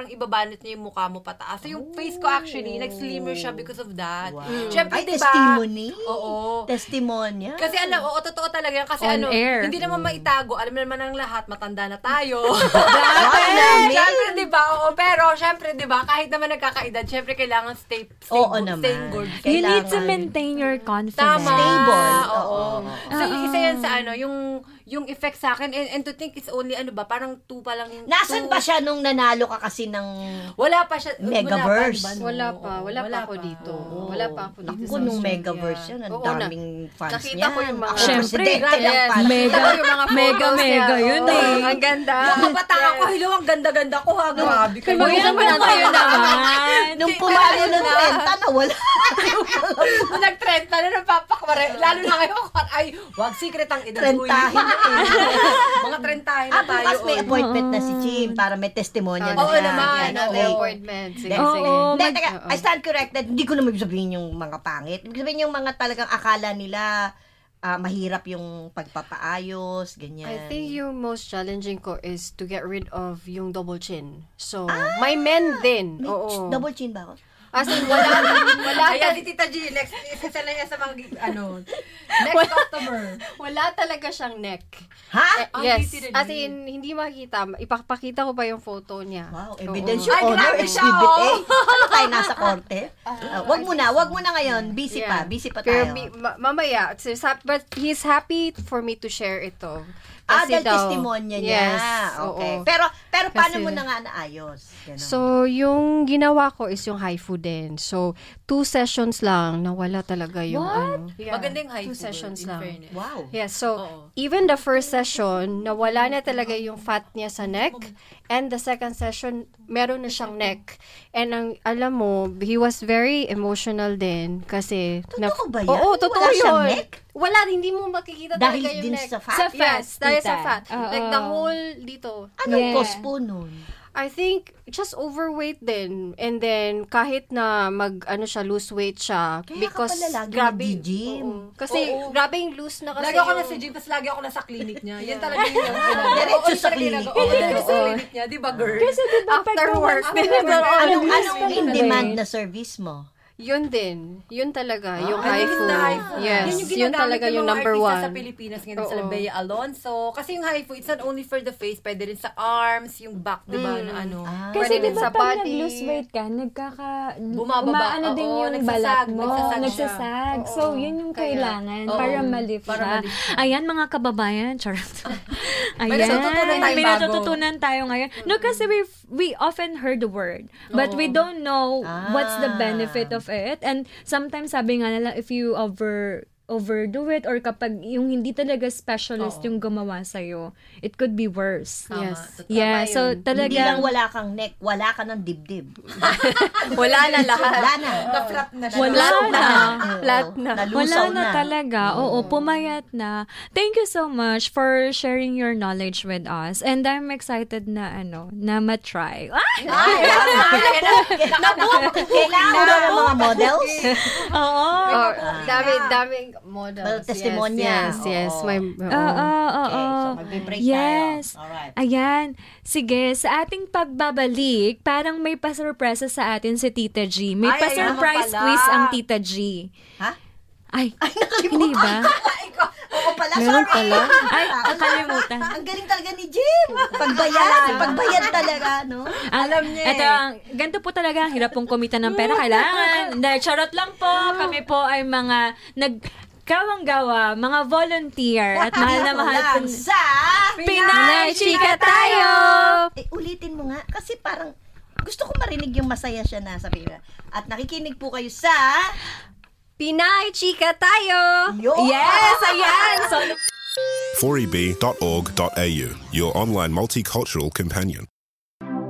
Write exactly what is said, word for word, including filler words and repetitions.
parang ibabanat niya yung mukha mo pataas. So, yung face ko actually, nag-slimmer siya because of that. Wow. Siyempre, Ay, diba? testimony? Oo. Testimonya? Kasi alam, oo, totoo talaga yan. Kasi On ano, air. hindi naman maitago. Alam naman ng lahat, matanda na tayo. Dati! Siyempre, di ba? Oo, pero, siyempre, di ba, kahit naman nagkakaedad, siyempre, kailangan stay, stay Oo good, naman. staying good. You need to Kailangan. maintain your confidence. Tama. Stable. Oo. So, Oo. isa yan sa ano, yung yung effect sa akin, and, and to think it's only, ano ba, parang two pa lang yung... Nasaan two- ba siya nung nanalo ka kasi ng... Wala pa siya. Megaverse? Wala pa, Wala no? pa. Wala, pa ako dito. Wala pa ako dito Ako sa nung Australia. Megaverse yan, ang Oo, na- daming fans nakita niyan. ko yung mga- Ako, Siyempre, presidente lang yes. pala. Mega, Nakita ko yung mga mega, photos mega niya. yun Oo, eh. Ang ganda. Yung kabataan ko, hello, ang ganda-ganda ko ha. Grabe kayo. Uy, naman tayo naman. Nung pumalo ng renta na wala. Nung nag-trend na na napapakwari. Lalo na ngayon, ay, wag secret ang edad. Trentahin na eh. Mga trentahin na Ah, tayo. bukas may oy. appointment na si Jim para may testimonya na Oo siya. naman. Yan, Another okay. appointment. Sige, Oo, sige. Hindi, mag- teka, oo. I stand corrected. Hindi ko naman sabihin yung mga pangit. Ibig sabihin yung mga talagang akala nila ah, mahirap yung pagpapaayos, ganyan. I think yung most challenging ko is to get rid of yung double chin. So, may men din. May Oo. double chin ba ako? As in, wala, wala, Ayan, ta- si Tita G, next, isa na yan sa mga, ano, next customer. wala talaga siyang neck. Ha? Eh, Ay, yes. Tita G. As in, hindi makikita. Ipapakita ko pa yung photo niya. Wow, Oo. evidence Ay, your honor, grabe siya, exhibit oh. A. Ano tayo nasa korte? Ah, wag muna, wag muna ngayon. Busy pa, Yeah. busy pa Pero tayo. mi- ma- mamaya, so, sa- but he's happy for me to share ito. Ah, Kasi dahil daw- testimonya niya. Yes, Okay. oo. Pero, pero paano Kasi- mo na nga naayos? Ganun. So, yung ginawa ko is yung haifu din. So, two sessions lang, nawala talaga yung ano. Yeah, Maganda yung haifu, Two sessions in lang. fairness. wow. Yeah, so, Oo. even the first session, nawala na talaga yung fat niya sa neck. And the second session, meron na siyang neck. And ang, alam mo, he was very emotional din. Kasi, Totoo ba yan? Oo, totoo Wala siyang yun. neck? Wala, hindi mo makikita Dahil talaga yung din neck. sa fat? Sa fat, Yes, dahil sa tita. fat. Oo. Like the whole dito. Anong Yeah. cause po nun? I think just overweight din. And then kahit na mag ano siya lose weight siya Kaya ka because pala lagi grabe nag-gym. oo. Kasi Oo. grabe yung loose na kasi. Lagi ako yung- na sa gym, tapos lagi ako na sa clinic niya. Yan talaga yung ginagawa. Diretso Oo, sa talaga clinic. ginagawa. Oo, diretso sa Oo. clinic niya. Di ba, girl? Kasi diba, After pagka work. once After na- work. Anong, Yes, anong talaga in eh. demand na service mo? Yun din. Yun talaga. yung Ah, haifu. yung haifu. Yes. Yan yung Yun ginagamit talaga ng yung mga number artista one. sa Pilipinas ngayon, sa Oo. Bea Alonso. Kasi yung haifu, it's not only for the face, pwede rin sa arms, yung back, di ba, Mm. na ano. Ah. Kasi Pwede di din ba sa pag body. nag-lose weight ka, nagkaka... Bumababa. Umaano din Oo, yung nagsasag, balat mo. nagsasag siya. Nagsasag. Oo. So, yun yung Kaya- kailangan Oo. para malift Para siya. malift siya. Ayan, mga kababayan. Charot. May Ayan. natututunan tayong May bago. natututunan tayo ngayon. No, kasi we we often heard the word, but we Oo. don't know what's the Ah. benefit of it. And sometimes, sabi nga nila, if you over overdo it or kapag yung hindi talaga specialist Oo. yung gumawa sa'yo, it could be worse. Tama, Yes. totoo. Yeah, Tama so yun. talaga... Hindi lang wala kang neck, wala ka ng dibdib. Wala na lahat. Wala na. Na-flat na siya. Wala na. Flat Oo, na. nalusaw Wala na, talaga. Oo, pumayat na. Thank you so much for sharing your knowledge with us. And I'm excited na ano, na matry. Ah! Ay, kailangan mo ng mga models? Oo. Oh, dami, daming models. Well, testimonya. Yes, yes. yes. Oo. May, Oo, oo, Okay, oo. so magbe-break Yes. tayo. Alright. Ayan. Sige, sa ating pagbabalik, parang may pasurpresa sa atin si Tita G. May Ay, ayun pasurprise naman pala. quiz ang Tita G. Ha? Ay, Ay, nakalimutan. hindi ba? Ikaw, oo pala, Meron sorry. pala. Ay, nakalimutan. Ang galing talaga ni Jim. Pagbayad, pagbayad talaga, no? Alam niya Ito, ang- ganito po talaga, ang hirap pong kumita ng pera. Kailangan. Dahil charot lang po. Kami po ay mga nag kawang-gawa, mga volunteer. At mahal na mahal po. Lang sa... Pinay Chika tayo! Eh, ulitin mo nga. Kasi parang gusto ko marinig yung masaya siya na sabihin. At nakikinig po kayo sa... Pinay Chika tayo! Yo! Yes, ayan! So, four e b dot org dot a u, your online multicultural companion.